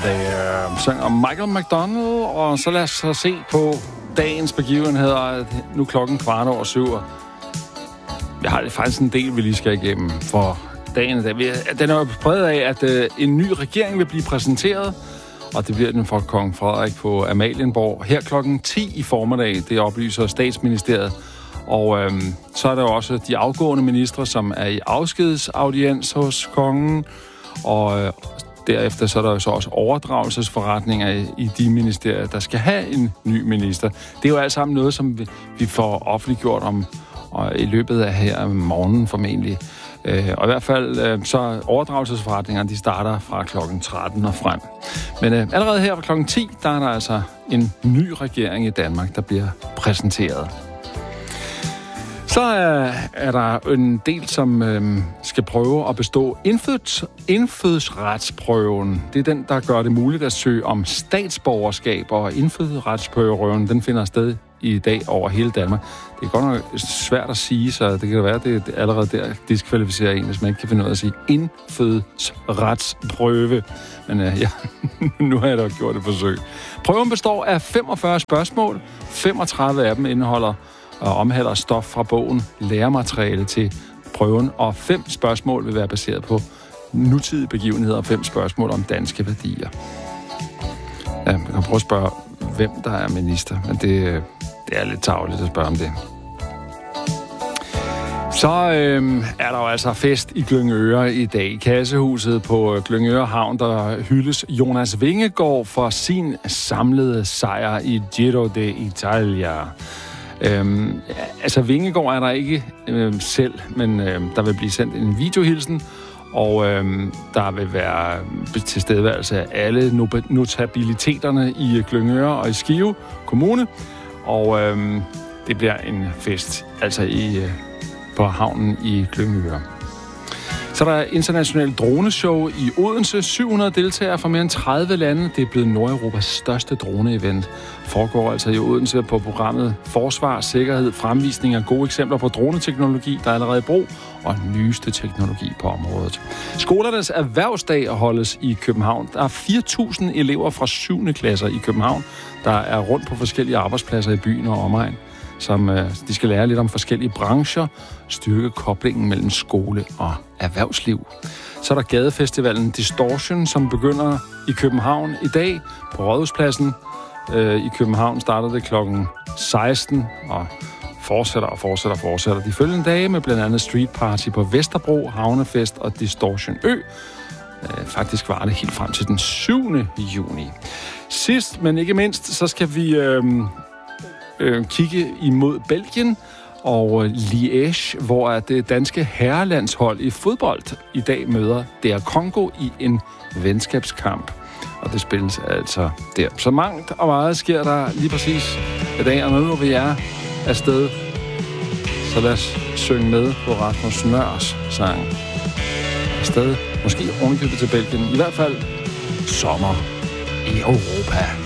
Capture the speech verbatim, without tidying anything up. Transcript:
there, synger Michael McDonald, og så lad os så se på dagens begivenheder. Nu klokken kvart over syv. Jeg har faktisk en del, vi lige skal igennem for dagen i dag. Den er jo præget af, at øh, en ny regering vil blive præsenteret, og det bliver den for kong Frederik på Amalienborg her klokken ti i formiddag. Det oplyser Statsministeriet. Og øh, så er der jo også de afgående ministre, som er i afskedsaudiens hos kongen, og øh, derefter så er der jo så også overdragelsesforretninger i, i de ministerier, der skal have en ny minister. Det er jo alt sammen noget, som vi, vi får offentliggjort om og i løbet af her morgenen formentlig. Øh, og i hvert fald øh, så overdragelsesforretningerne, de starter fra klokken tretten og frem. Men øh, allerede her fra klokken ti, der er der altså en ny regering i Danmark, der bliver præsenteret. Så er, er der en del, som øh, skal prøve at bestå indføds, indfødsretsprøven. Det er den, der gør det muligt at søge om statsborgerskab, og indfødsretsprøven, den finder sted i dag over hele Danmark. Det er godt nok svært at sige, så det kan være, at det allerede der diskvalificerer en, hvis man ikke kan finde ud af at sige indfødsretsprøve. Men øh, ja, nu har jeg da gjort et forsøg. Prøven består af femogfyrre spørgsmål. femogtredive af dem indeholder og omhandler stof fra bogen Læremateriale til prøven, og fem spørgsmål vil være baseret på nutidige begivenheder og fem spørgsmål om danske værdier. Ja, man kan prøve at spørge, hvem der er minister, men det, det er lidt tarveligt at spørge om det. Så øh, er der jo altså fest i Glyngøre i dag. I kassehuset på Glyngøre Havn, der hyldes Jonas Vingegaard for sin samlede sejr i Giro d'Italia. Øhm, altså Vingegaard er der ikke øh, selv, men øh, der vil blive sendt en videohilsen, og øh, der vil være tilstedeværelse af alle notabiliteterne i Glyngøre og i Skive Kommune, og øh, det bliver en fest altså i, øh, på havnen i Glyngøre. Så der er internationalt droneshow i Odense. syv hundrede deltagere fra mere end tredive lande. Det er blevet Nordeuropas største droneevent. Foregår altså i Odense på programmet Forsvar, Sikkerhed, Fremvisning af gode eksempler på droneteknologi, der er allerede i brug, og nyeste teknologi på området. Skolernes erhvervsdag holdes i København. Der er fire tusind elever fra syvende klasser i København, der er rundt på forskellige arbejdspladser i byen og omegn, som øh, de skal lære lidt om forskellige brancher, styrke koblingen mellem skole og erhvervsliv. Så er der gadefestivalen Distortion, som begynder i København i dag på Rådhuspladsen. Øh, I København starter det klokken seksten og fortsætter og fortsætter og fortsætter de følgende dage med blandt andet Street Party på Vesterbro, Havnefest og Distortion Ø. Øh, faktisk var det helt frem til den syvende juni. Sidst, men ikke mindst, så skal vi øh, øh, kigge imod Belgien og Liège, hvor det danske herrelandshold i fodbold i dag møder D R Congo i en venskabskamp. Og det spilles altså der. Så mangt og meget sker der lige præcis i dag, og nu vi er afsted. Så lad os synge med på Rasmus Nørs sang. Afsted, måske ovenikøbet til Belgien. I hvert fald sommer i Europa.